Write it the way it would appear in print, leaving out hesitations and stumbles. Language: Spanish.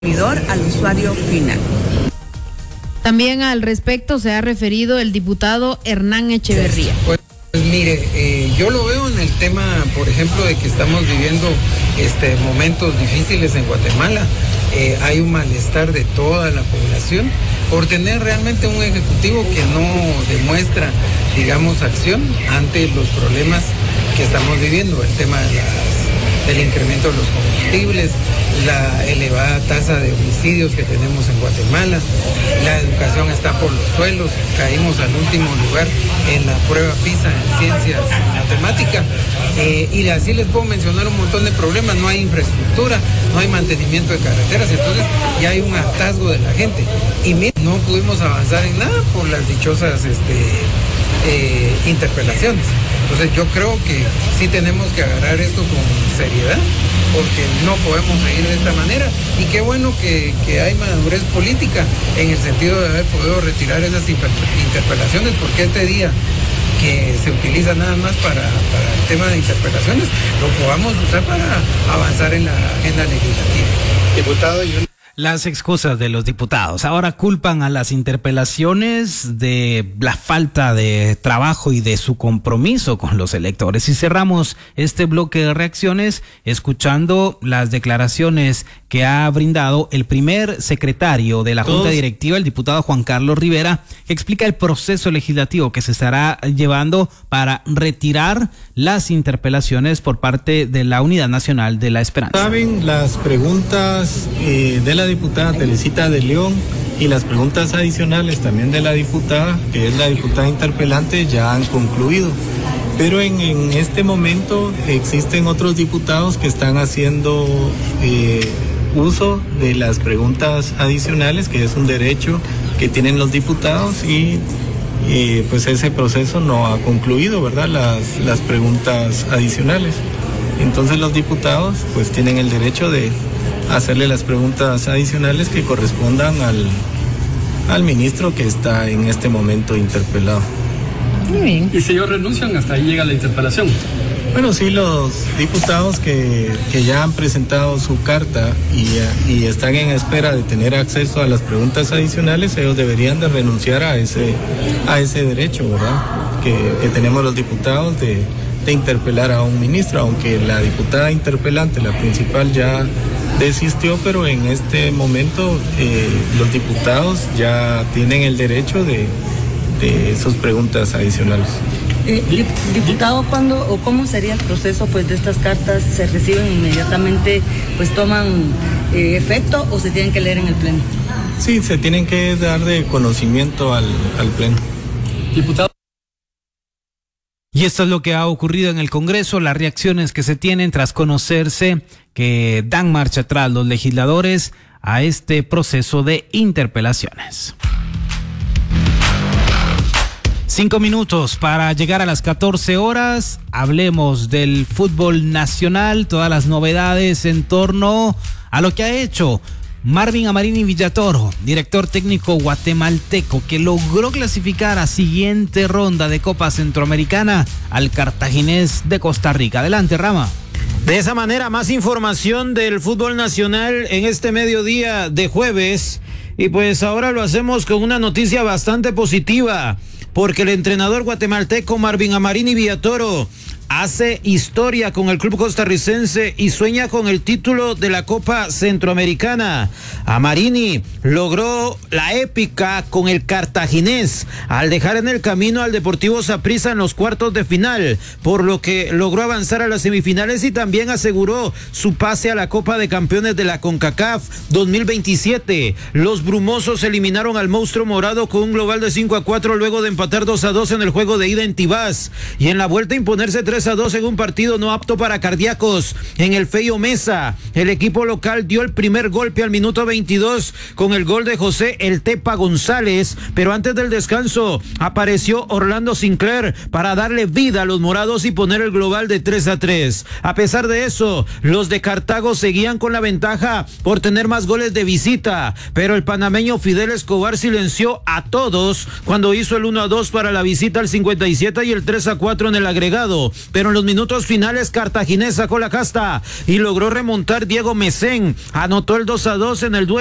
al usuario final. También al respecto se ha referido el diputado Hernán Echeverría. Pues mire, yo lo veo en el tema, por ejemplo, de que estamos viviendo momentos difíciles en Guatemala. Hay un malestar de toda la población por tener realmente un ejecutivo que no demuestra, digamos, acción ante los problemas que estamos viviendo, el tema del incremento de los combustibles, la elevada tasa de homicidios que tenemos en Guatemala, la educación está por los suelos, caímos al último lugar en la prueba PISA en ciencias matemáticas, y así les puedo mencionar un montón de problemas. No hay infraestructura, no hay mantenimiento de carreteras, entonces ya hay un hartazgo de la gente, y no pudimos avanzar en nada por las dichosas interpelaciones. Entonces yo creo que sí tenemos que agarrar esto con seriedad, porque no podemos seguir de esta manera, y qué bueno que hay madurez política en el sentido de haber podido retirar esas interpelaciones, porque este día que se utiliza nada más para el tema de interpelaciones, lo podamos usar para avanzar en la agenda legislativa. Diputado, Las excusas de los diputados ahora culpan a las interpelaciones de la falta de trabajo y de su compromiso con los electores. Y cerramos este bloque de reacciones escuchando las declaraciones que ha brindado el primer secretario de la Junta Directiva, el diputado Juan Carlos Rivera, que explica el proceso legislativo que se estará llevando para retirar las interpelaciones por parte de la Unidad Nacional de la Esperanza. Saben, las preguntas de la diputada Teresita de León y las preguntas adicionales también de la diputada, que es la diputada interpelante, ya han concluido. Pero en este momento existen otros diputados que están haciendo uso de las preguntas adicionales, que es un derecho que tienen los diputados, y pues ese proceso no ha concluido, ¿verdad? Las preguntas adicionales. Entonces los diputados pues tienen el derecho de hacerle las preguntas adicionales que correspondan al ministro que está en este momento interpelado. Muy bien. Y si ellos renuncian, hasta ahí llega la interpelación. Bueno, sí, los diputados que ya han presentado su carta y están en espera de tener acceso a las preguntas adicionales, ellos deberían de renunciar a ese derecho, ¿verdad? Que tenemos los diputados de interpelar a un ministro, aunque la diputada interpelante, la principal, ya desistió, pero en este momento los diputados ya tienen el derecho de sus preguntas adicionales. Diputado, ¿cuándo o cómo sería el proceso pues de estas cartas? ¿Se reciben inmediatamente, pues toman efecto, o se tienen que leer en el pleno? Sí, se tienen que dar de conocimiento al pleno. Diputado. Y esto es lo que ha ocurrido en el Congreso, las reacciones que se tienen tras conocerse que dan marcha atrás los legisladores a este proceso de interpelaciones. 5 minutos para llegar a las 14 horas. Hablemos del fútbol nacional, todas las novedades en torno a lo que ha hecho Marvin Amarini Villatoro, director técnico guatemalteco, que logró clasificar a siguiente ronda de Copa Centroamericana al Cartaginés de Costa Rica. Adelante, Rama. De esa manera, más información del fútbol nacional en este mediodía de jueves. Y pues ahora lo hacemos con una noticia bastante positiva, porque el entrenador guatemalteco Marvin Amarini Villatoro hace historia con el club costarricense y sueña con el título de la Copa Centroamericana. Amarini logró la épica con el Cartaginés al dejar en el camino al Deportivo Saprissa en los cuartos de final, por lo que logró avanzar a las semifinales y también aseguró su pase a la Copa de Campeones de la CONCACAF 2027. Los brumosos eliminaron al monstruo morado con un global de 5-4 luego de empatar 2-2 en el juego de ida en Tibás, y en la vuelta imponerse 3-2 en un partido no apto para cardíacos en el Feio Mesa. El equipo local dio el primer golpe al minuto 22 con el gol de José El Tepa González, pero antes del descanso apareció Orlando Sinclair para darle vida a los morados y poner el global de 3-3. A pesar de eso, los de Cartago seguían con la ventaja por tener más goles de visita, pero el panameño Fidel Escobar silenció a todos cuando hizo el 1-2 para la visita al 57 y el 3-4 en el agregado. pero en los minutos finales Cartaginés sacó la casta y logró remontar Diego Mesén, anotó el 2-2 en el duelo.